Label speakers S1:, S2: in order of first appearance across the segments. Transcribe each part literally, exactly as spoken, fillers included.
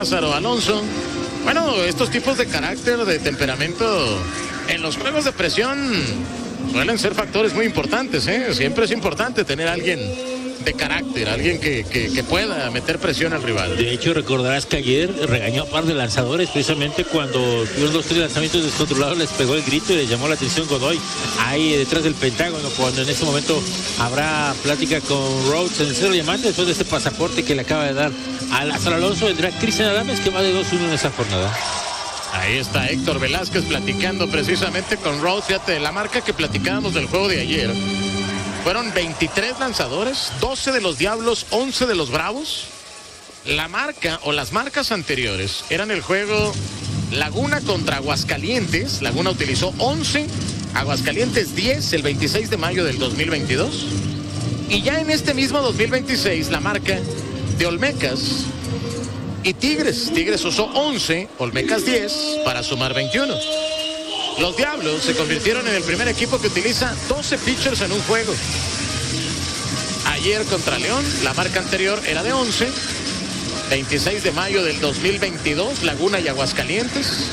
S1: Lázaro Alonso. Bueno, estos tipos de carácter, de temperamento en los juegos de presión suelen ser factores muy importantes, ¿eh? Siempre es importante tener a alguien de carácter, alguien que, que, que pueda meter presión al rival.
S2: De hecho, recordarás que ayer regañó a un par de lanzadores precisamente cuando tuvieron dos tres lanzamientos descontrolados, les pegó el grito y les llamó la atención Godoy ahí detrás del Pentágono, cuando en ese momento habrá plática con Rhodes en el Cerro Diamante después de este pasaporte que le acaba de dar a Lázaro Alonso. Vendrá Cristian Adames, que va de dos uno en esa jornada.
S1: Ahí está Héctor Velázquez platicando precisamente con Rhodes. Fíjate, la marca que platicábamos del juego de ayer fueron veintitrés lanzadores, doce de los Diablos, once de los Bravos. La marca o las marcas anteriores eran el juego Laguna contra Aguascalientes. Laguna utilizó once, Aguascalientes diez, el veintiséis de mayo del dos mil veintidós. Y ya en este mismo dos mil veintiséis la marca de Olmecas y Tigres. Tigres usó once, Olmecas diez, para sumar veintiuno. Los Diablos se convirtieron en el primer equipo que utiliza doce pitchers en un juego. Ayer contra León, la marca anterior era de once. veintiséis de mayo del dos mil veintidós, Laguna y Aguascalientes.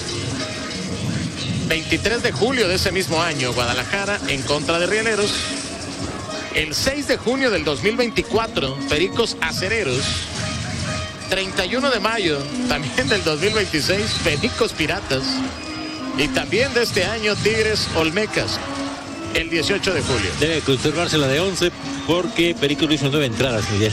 S1: veintitrés de julio de ese mismo año, Guadalajara en contra de Rieleros. El seis de junio del dos mil veinticuatro, Pericos Acereros. treinta y uno de mayo también del dos mil veintiséis, Pericos Piratas. Y también de este año, Tigres Olmecas, el dieciocho de julio.
S2: Debe conservarse la de once porque Pericos lo hizo nueve entradas, Miguel.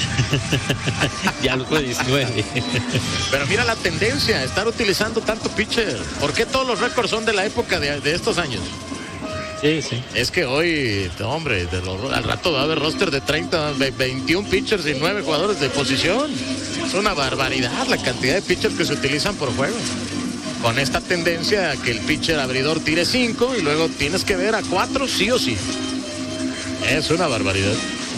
S2: Ya lo fue diecinueve.
S1: Pero mira la tendencia, estar utilizando tanto pitcher. ¿Por qué todos los récords son de la época de, de estos años?
S2: Sí, sí.
S1: Es que hoy, hombre, de lo, al rato va a haber roster de treinta, veintiún pitchers y nueve jugadores de posición. Es una barbaridad la cantidad de pitchers que se utilizan por juego. Con esta tendencia a que el pitcher abridor tire cinco y luego tienes que ver a cuatro sí o sí. Es una barbaridad.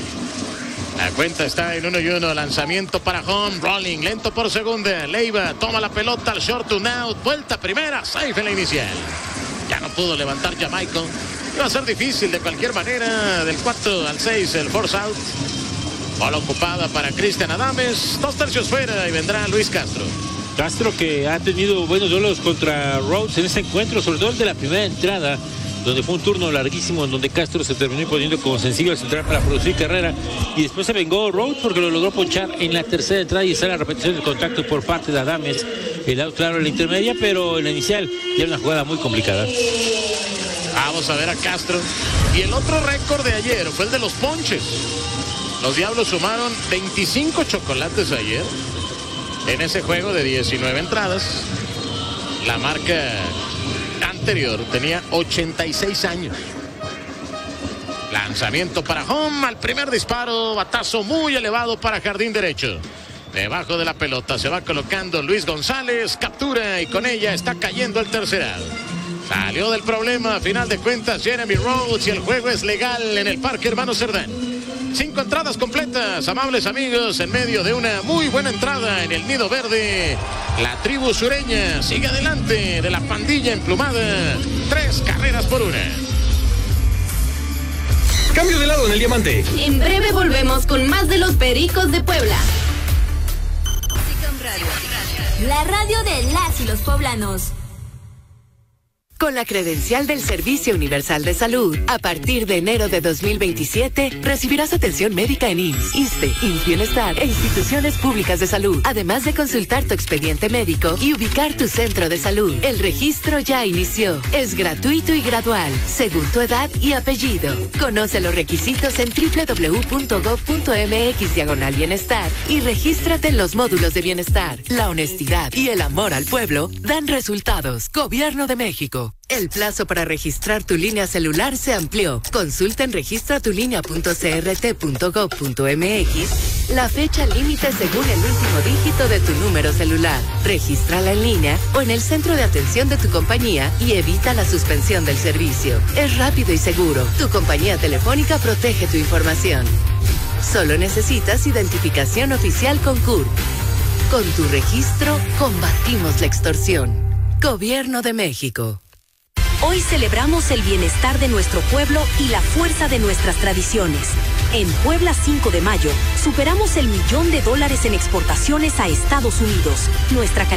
S1: La cuenta está en uno y uno. Lanzamiento para home. Rolling lento por segunda. Leiva toma la pelota al short to out. Vuelta primera. Safe en la inicial. Ya no pudo levantar Jamaica. Iba a ser difícil de cualquier manera. Del cuatro al seis el force out. Bola ocupada para Cristian Adames. Dos tercios fuera y vendrá Luis Castro.
S2: Castro, que ha tenido buenos duelos contra Rhodes en ese encuentro, sobre todo el de la primera entrada, donde fue un turno larguísimo en donde Castro se terminó imponiendo como sencillo al central para producir carrera, y después se vengó Rhodes porque lo logró ponchar en la tercera entrada y está la repetición del contacto por parte de Adames, el out claro en la intermedia, pero en la inicial ya era una jugada muy complicada.
S1: Vamos a ver a Castro. Y el otro récord de ayer fue el de los ponches. Los Diablos sumaron veinticinco chocolates ayer en ese juego de diecinueve entradas. La marca anterior tenía ochenta y seis años. Lanzamiento para home, al primer disparo, batazo muy elevado para jardín derecho. Debajo de la pelota se va colocando Luis González, captura y con ella está cayendo el tercer out. Salió del problema, a final de cuentas, Jeremy Rhodes, y el juego es legal en el Parque Hermano Cerdán. Cinco entradas completas, amables amigos, en medio de una muy buena entrada en el Nido Verde. La tribu sureña sigue adelante de la pandilla emplumada. Tres carreras por una.
S3: Cambio de lado en el diamante.
S4: En breve volvemos con más de los Pericos de Puebla. La radio de las y los poblanos.
S5: Con la credencial del Servicio Universal de Salud, a partir de enero de dos mil veintisiete, recibirás atención médica en I M S S, ISSSTE, I M S S Bienestar e instituciones públicas de salud, además de consultar tu expediente médico y ubicar tu centro de salud. El registro ya inició. Es gratuito y gradual, según tu edad y apellido. Conoce los requisitos en doble u doble u doble u punto gob punto eme equis diagonal bienestar y regístrate en los módulos de bienestar. La honestidad y el amor al pueblo dan resultados. Gobierno de México. El plazo para registrar tu línea celular se amplió. Consulta en registra tu línea punto c r t punto gob punto eme equis la fecha límite según el último dígito de tu número celular. Regístrala en línea o en el centro de atención de tu compañía y evita la suspensión del servicio. Es rápido y seguro. Tu compañía telefónica protege tu información. Solo necesitas identificación oficial con C U R P. Con tu registro, combatimos la extorsión. Gobierno de México.
S4: Hoy celebramos el bienestar de nuestro pueblo y la fuerza de nuestras tradiciones.
S6: En Puebla cinco de mayo, superamos el millón de dólares en exportaciones a Estados Unidos. Nuestra